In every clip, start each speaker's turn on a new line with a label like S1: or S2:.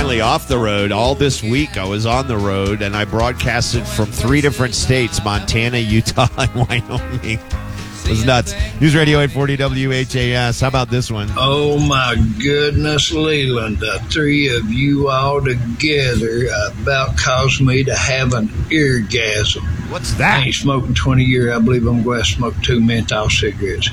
S1: finally off the road. All this week I was on the road, and I broadcasted from 3 different states, Montana, Utah, and Wyoming. It was nuts. News Radio 840 WHAS. How about this one?
S2: Oh, my goodness, Leland. The 3 of you all together about caused me to have an eargasm.
S1: What's that?
S2: I ain't smoking 20 years. I believe I'm going to smoke 2 menthol cigarettes.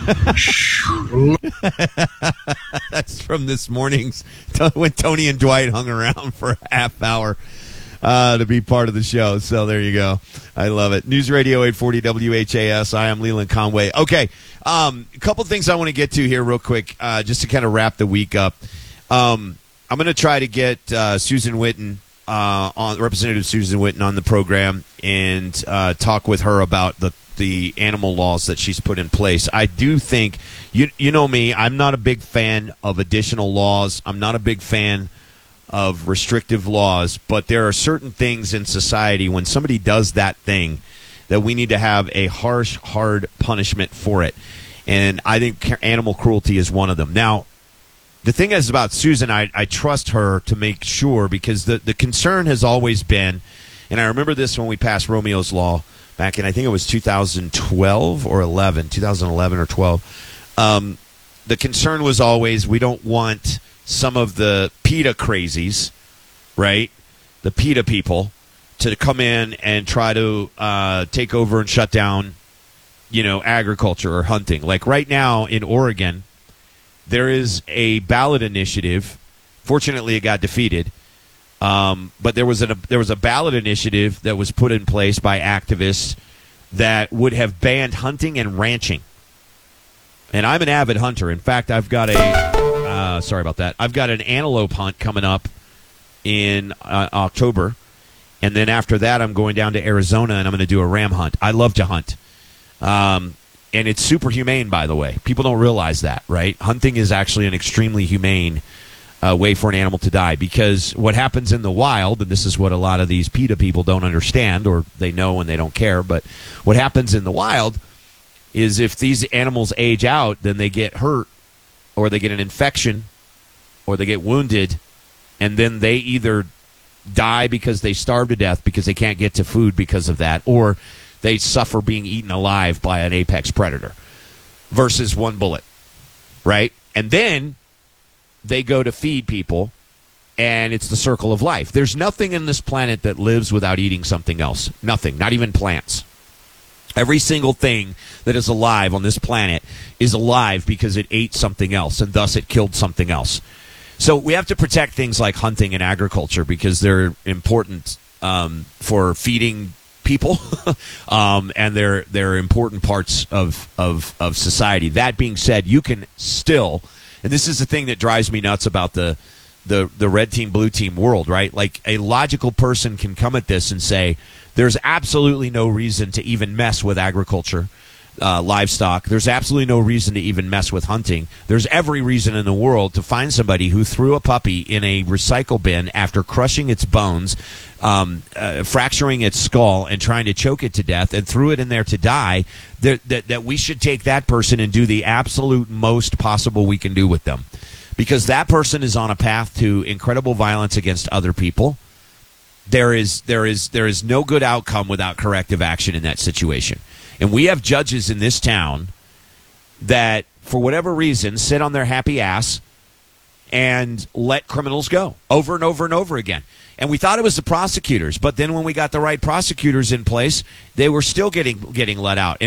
S1: That's from this morning's when Tony and Dwight hung around for a half hour to be part of the show. So there you go. I love it. News Radio 840 WHAS. I am Leland Conway. Okay, a couple things I want to get to here real quick, just to kind of wrap the week up. I'm going to try to get Susan Whitten, Representative Susan Whitten, on the program and talk with her about the animal laws that she's put in place. I do think, you know me, I'm not a big fan of additional laws. I'm not a big fan of restrictive laws, but there are certain things in society when somebody does that thing that we need to have a harsh, hard punishment for it. And I think animal cruelty is one of them. Now, the thing is about Susan, I trust her to make sure, because the concern has always been, and I remember this when we passed Romeo's Law back in, I think it was 2012 or 11, 2011 or 12. The concern was always, we don't want some of the PETA crazies, right, the PETA people, to come in and try to take over and shut down, agriculture or hunting. Like right now in Oregon, there is a ballot initiative. Fortunately, it got defeated. But there was a ballot initiative that was put in place by activists that would have banned hunting and ranching. And I'm an avid hunter. In fact, I've got I've got an antelope hunt coming up in October. And then after that, I'm going down to Arizona, and I'm going to do a ram hunt. I love to hunt. And it's super humane, by the way. People don't realize that, right? Hunting is actually an extremely humane way for an animal to die, because what happens in the wild, and this is what a lot of these PETA people don't understand, or they know and they don't care, but what happens in the wild is if these animals age out, then they get hurt, or they get an infection, or they get wounded, and then they either die because they starve to death because they can't get to food because of that, or they suffer being eaten alive by an apex predator versus one bullet, right? And then they go to feed people, and it's the circle of life. There's nothing in this planet that lives without eating something else. Nothing, not even plants. Every single thing that is alive on this planet is alive because it ate something else, and thus it killed something else. So we have to protect things like hunting and agriculture because they're important for feeding people, and they're important parts of society. That being said, you can still, and this is the thing that drives me nuts about the red team, blue team world, right? Like, a logical person can come at this and say, there's absolutely no reason to even mess with agriculture, livestock. There's absolutely no reason to even mess with hunting. There's every reason in the world to find somebody who threw a puppy in a recycle bin after crushing its bones, fracturing its skull, and trying to choke it to death, and threw it in there to die, that we should take that person and do the absolute most possible we can do with them. Because that person is on a path to incredible violence against other people. There is no good outcome without corrective action in that situation. And we have judges in this town that, for whatever reason, sit on their happy ass and let criminals go over and over and over again. And we thought it was the prosecutors, but then when we got the right prosecutors in place, they were still getting let out.